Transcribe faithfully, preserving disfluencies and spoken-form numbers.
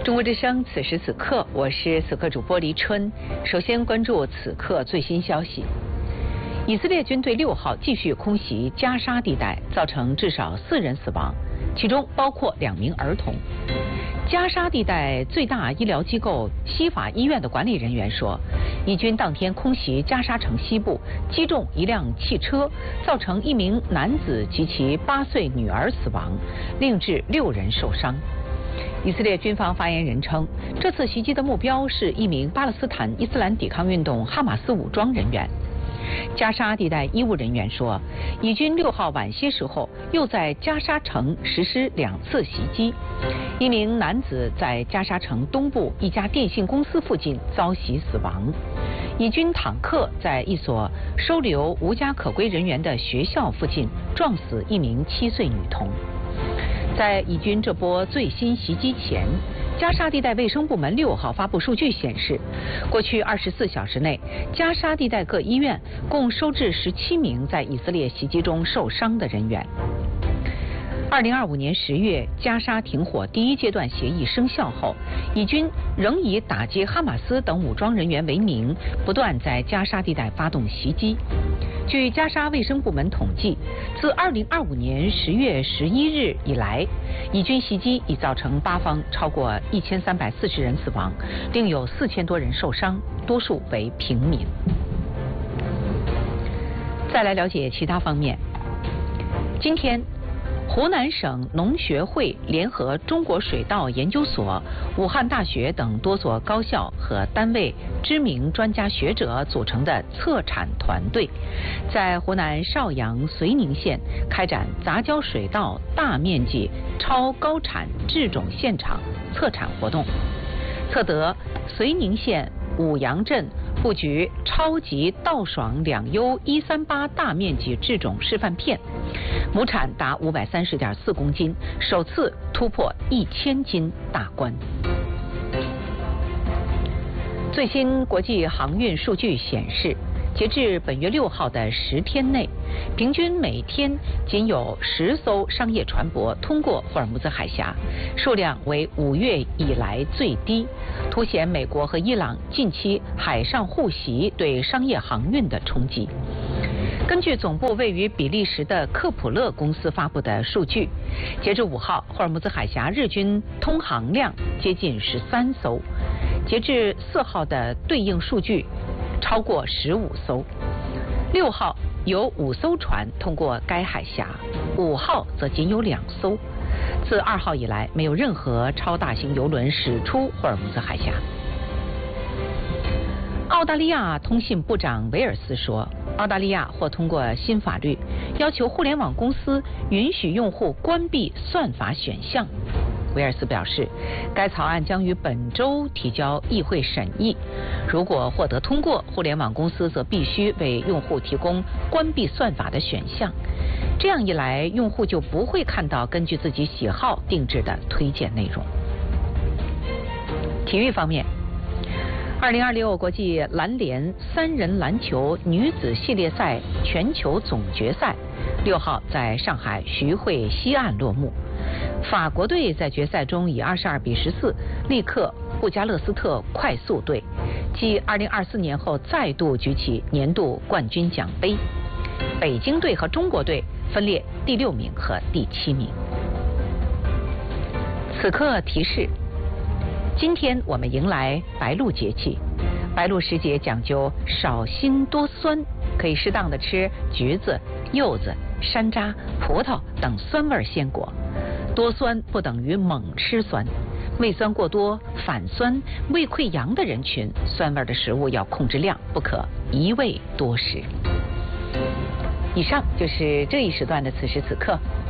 中国之声，此时此刻，我是此刻主播黎春。首先关注此刻最新消息：以色列军队六号继续空袭加沙地带，造成至少四人死亡，其中包括两名儿童。加沙地带最大医疗机构西法医院的管理人员说，以军当天空袭加沙城西部，击中一辆汽车，造成一名男子及其八岁女儿死亡，另致六人受伤。以色列军方发言人称，这次袭击的目标是一名巴勒斯坦伊斯兰抵抗运动哈马斯武装人员。加沙地带医务人员说，以军六号晚些时候又在加沙城实施两次袭击，一名男子在加沙城东部一家电信公司附近遭袭死亡。以军坦克在一所收留无家可归人员的学校附近撞死一名七岁女童。在以军这波最新袭击前，加沙地带卫生部门六号发布数据显示，过去二十四小时内，加沙地带各医院共收治十七名在以色列袭击中受伤的人员。二零二五年十月，加沙停火第一阶段协议生效后，以军仍以打击哈马斯等武装人员为名，不断在加沙地带发动袭击。据加沙卫生部门统计，自二零二五年十月十一日以来，以军袭击已造成巴方超过一千三百四十人死亡，另有四千多人受伤，多数为平民。再来了解其他方面。今天，湖南省农学会联合中国水稻研究所、武汉大学等多所高校和单位知名专家学者组成的测产团队，在湖南邵阳绥宁县开展杂交水稻大面积超高产制种现场测产活动，测得绥宁县五阳镇布局超级稻爽两优一三八大面积制种示范片，亩产达五百三十点四公斤，首次突破一千斤大关。最新国际航运数据显示，截至本月六号的十天内，平均每天仅有十艘商业船舶通过霍尔木兹海峡，数量为五月以来最低，凸显美国和伊朗近期海上互袭对商业航运的冲击。根据总部位于比利时的科普勒公司发布的数据，截至五号，霍尔木兹海峡日均通航量接近十三艘，截至四号的对应数据超过十五艘。六号有五艘船通过该海峡，五号则仅有两艘。自二号以来，没有任何超大型邮轮驶出霍尔木兹海峡。澳大利亚通信部长维尔斯说，澳大利亚或通过新法律要求互联网公司允许用户关闭算法选项。维尔斯表示，该草案将于本周提交议会审议，如果获得通过，互联网公司则必须为用户提供关闭算法的选项，这样一来，用户就不会看到根据自己喜好定制的推荐内容。体育方面，二零二六国际篮联三人篮球女子系列赛全球总决赛六号在上海徐汇西岸落幕。法国队在决赛中以二十二比十四力克布加勒斯特快速队，继二零二四年后再度举起年度冠军奖杯。北京队和中国队分列第六名和第七名。此刻提示，今天我们迎来白露节气，白露时节讲究少辛多酸，可以适当的吃橘子、柚子、山楂、葡萄等酸味鲜果。多酸不等于猛吃酸，胃酸过多、反酸、胃溃疡的人群，酸味的食物要控制量，不可一味多食。以上就是这一时段的此时此刻，